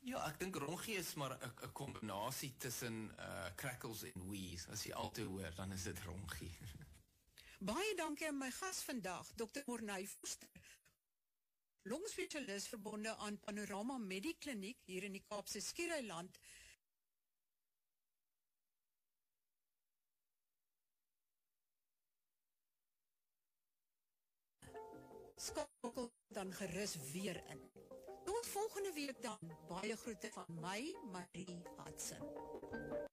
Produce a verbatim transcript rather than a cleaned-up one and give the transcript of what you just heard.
Ja, ek dink rongie is maar 'n kombinasie tussen uh, crackles en wheeze. As jy altyd hoor, dan is dit rongie. Baie dankie aan my gas vandag, dokter Morney Vorster, longspesialist verbonde aan Panorama Medikliniek hier in die Kaapse Skiereiland. Skakel dan gerus weer in. Tot volgende week dan. Baie groete van my, Marie Hudson.